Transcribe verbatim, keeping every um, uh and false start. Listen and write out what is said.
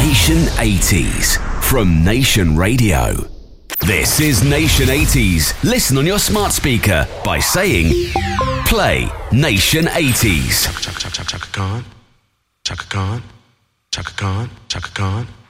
Nation eighties from Nation Radio. This is Nation eighties. Listen on your smart speaker by saying, play Nation eighties. Chaka, chaka, chaka, chaka Khan. Chaka Khan. Chaka Khan. Chaka Khan.